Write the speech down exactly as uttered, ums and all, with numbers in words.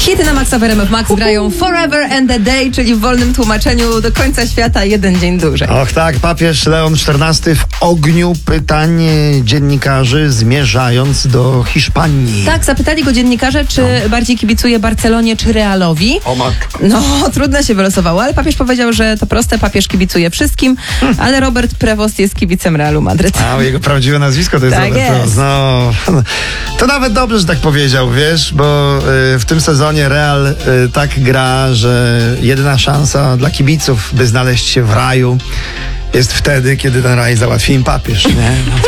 Hity na Maxa w R M F Max grają Forever and a Day, czyli w wolnym tłumaczeniu do końca świata jeden dzień dłużej. Och tak, papież Leon czternasty w ogniu pytań dziennikarzy, zmierzając do Hiszpanii. Tak, zapytali go dziennikarze, czy no. bardziej kibicuje Barcelonie czy Realowi. O matko. No, trudno się wylosowało, ale papież powiedział, że to proste, papież kibicuje wszystkim, hmm. ale Robert Prevost jest kibicem Realu Madryt. A, jego prawdziwe nazwisko to jest tak Robert Prevost. No, to nawet dobrze, że tak powiedział, wiesz, bo y, w tym sezonie Real y, tak gra, że jedyna szansa dla kibiców, by znaleźć się w raju, jest wtedy, kiedy ten raj załatwi im papież, nie? No